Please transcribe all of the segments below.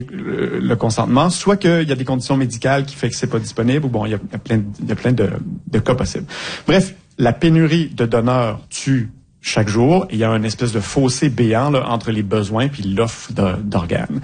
le consentement, soit qu'il y a des conditions médicales qui fait que c'est pas disponible, ou bon, il y a plein de cas possibles. Bref, la pénurie de donneurs tue chaque jour. Il y a une espèce de fossé béant là, entre les besoins puis l'offre d'organes.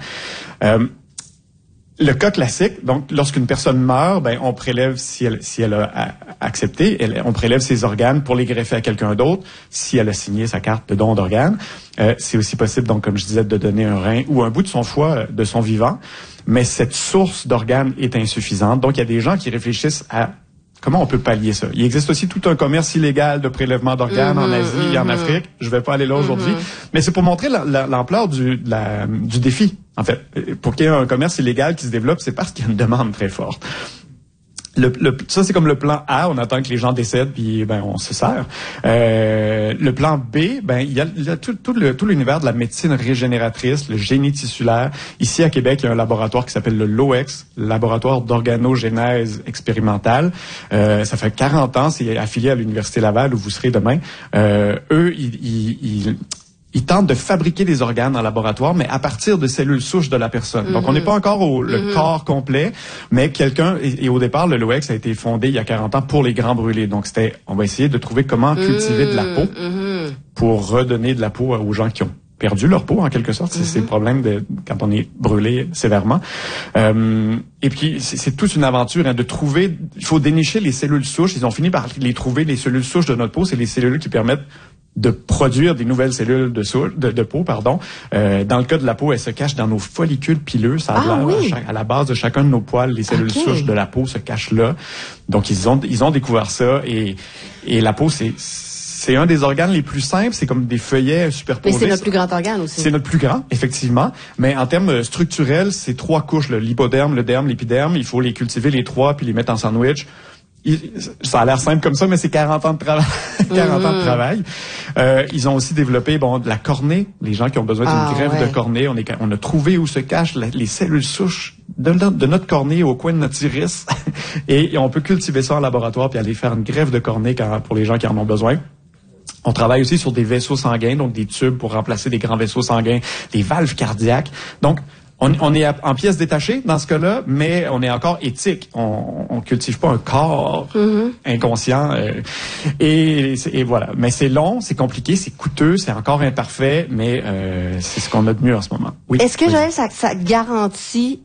Le cas classique, donc lorsqu'une personne meurt, ben on prélève si elle a accepté, on prélève ses organes pour les greffer à quelqu'un d'autre si elle a signé sa carte de don d'organes. C'est aussi possible, donc comme je disais, de donner un rein ou un bout de son foie de son vivant, mais cette source d'organes est insuffisante. Donc il y a des gens qui réfléchissent à comment on peut pallier ça. Il existe aussi tout un commerce illégal de prélèvement d'organes en Asie et en Afrique. Je vais pas aller là aujourd'hui, mais c'est pour montrer l'ampleur du défi. En fait, pour qu'il y ait un commerce illégal qui se développe, c'est parce qu'il y a une demande très forte. Ça, c'est comme le plan A, on attend que les gens décèdent, puis ben on se sert. Le plan B, ben il y a tout l'univers de la médecine régénératrice, le génie tissulaire. Ici, à Québec, il y a un laboratoire qui s'appelle le LOEX, Laboratoire d'organogénèse expérimentale. Ça fait 40 ans, c'est affilié à l'Université Laval, où vous serez demain. Eux, ils tentent de fabriquer des organes en laboratoire, mais à partir de cellules souches de la personne. Donc, on n'est pas encore le corps complet, mais et au départ, le LOEX a été fondé il y a 40 ans pour les grands brûlés. Donc, on va essayer de trouver comment cultiver de la peau pour redonner de la peau aux gens qui ont perdu leur peau, en quelque sorte. C'est le problème quand on est brûlé sévèrement. Et puis, c'est toute une aventure de trouver, il faut dénicher les cellules souches. Ils ont fini par les trouver, les cellules souches de notre peau. C'est les cellules qui permettent de produire des nouvelles cellules de peau, pardon. Dans le cas de la peau, elles se cachent dans nos follicules pileux. Ça à la base de chacun de nos poils, les cellules souches de la peau se cachent là. Donc, ils ont découvert ça et la peau, c'est un des organes les plus simples. C'est comme des feuillets superposés. Mais c'est notre plus grand organe aussi. C'est notre plus grand, effectivement. Mais en termes structurels, c'est 3 couches. L'hypoderme, le derme, l'épiderme. Il faut les cultiver les 3 puis les mettre en sandwich. Ça a l'air simple comme ça, mais c'est 40 ans de travail. 40 ans de travail. Ils ont aussi développé de la cornée. Les gens qui ont besoin d'une greffe de cornée, on a trouvé où se cachent les cellules souches de notre cornée au coin de notre iris. Et on peut cultiver ça en laboratoire puis aller faire une greffe de cornée pour les gens qui en ont besoin. On travaille aussi sur des vaisseaux sanguins, donc des tubes pour remplacer des grands vaisseaux sanguins, des valves cardiaques. Donc, on est en pièces détachées dans ce cas-là, mais on est encore éthique. On cultive pas un corps inconscient. Et voilà. Mais c'est long, c'est compliqué, c'est coûteux, c'est encore imparfait, mais c'est ce qu'on a de mieux en ce moment. Oui. Est-ce que Joël, ça garantit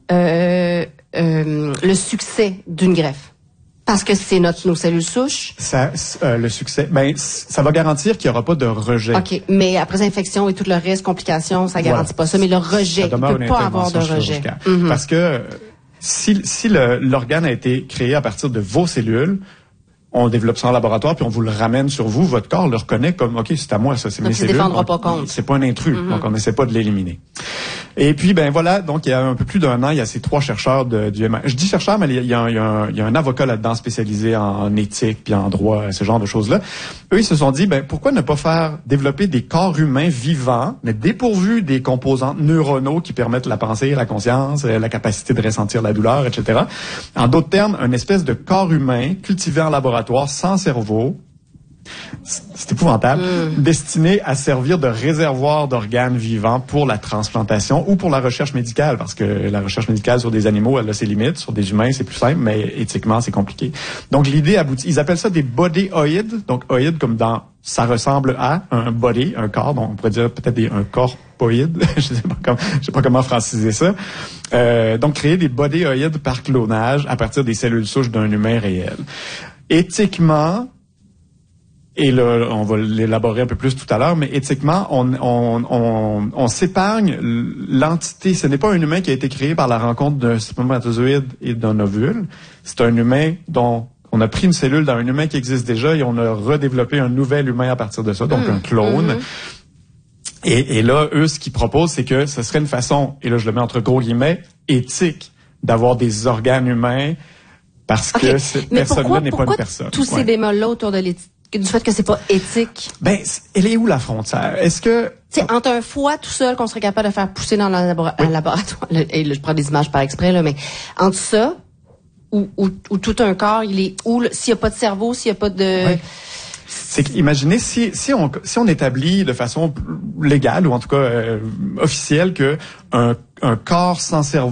le succès d'une greffe? Parce que c'est nos cellules souches. Le succès, ça va garantir qu'il n'y aura pas de rejet. OK, mais après infection et tout le reste, complications, ça garantit pas ça. Mais le rejet, il ne peut pas avoir de rejet. Parce que si l'organe a été créé à partir de vos cellules, on développe ça en laboratoire, puis on vous le ramène sur vous, votre corps le reconnaît comme, OK, c'est à moi, ça, c'est mes cellules. Donc, il ne défendra pas contre. C'est pas un intrus, donc on n'essaie pas de l'éliminer. Et puis, voilà, donc il y a un peu plus d'1 an, il y a ces 3 chercheurs du MIT. Je dis chercheurs, mais il y a un avocat là-dedans spécialisé en éthique puis en droit, ce genre de choses-là. Eux, ils se sont dit, pourquoi ne pas développer des corps humains vivants, mais dépourvus des composants neuronaux qui permettent la pensée, la conscience, la capacité de ressentir la douleur, etc. En d'autres termes, une espèce de corps humain cultivé en laboratoire, sans cerveau, c'est épouvantable, destiné à servir de réservoir d'organes vivants pour la transplantation ou pour la recherche médicale, parce que la recherche médicale sur des animaux, elle a ses limites, sur des humains, c'est plus simple, mais éthiquement, c'est compliqué. Donc, l'idée aboutit, ils appellent ça des bodyoïdes, donc oïdes comme dans ça ressemble à un body, un corps, donc on pourrait dire peut-être un corpoïde, je sais pas comment franciser ça. Donc, créer des bodyoïdes par clonage à partir des cellules souches d'un humain réel. Éthiquement, et là, on va l'élaborer un peu plus tout à l'heure, mais éthiquement, on s'épargne l'entité. Ce n'est pas un humain qui a été créé par la rencontre d'un spermatozoïde et d'un ovule. C'est un humain dont on a pris une cellule d'un humain qui existe déjà et on a redéveloppé un nouvel humain à partir de ça, donc un clone. Et là, eux, ce qu'ils proposent, c'est que ce serait une façon, et là, je le mets entre gros guillemets, éthique d'avoir des organes humains parce que cette personne-là n'est pas une personne. Tous ces bémols-là autour de l'éthique, du fait que c'est pas éthique. Elle est où la frontière? Est-ce que... C'est entre un foie tout seul qu'on serait capable de faire pousser dans un laboratoire. Et là, je prends des images par exprès, là, mais entre ça, ou tout un corps, il est où, s'il n'y a pas de cerveau, s'il n'y a pas de... C'est qu'imaginez si on établit de façon légale ou en tout cas officielle que un corps sans cerveau